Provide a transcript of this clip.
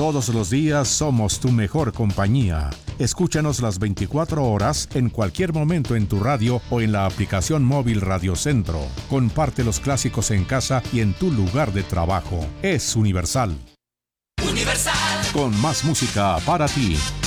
Todos los días somos tu mejor compañía. Escúchanos las 24 horas en cualquier momento en tu radio o en la aplicación móvil Radio Centro. Comparte los clásicos en casa y en tu lugar de trabajo. Es Universal. Universal. Con más música para ti.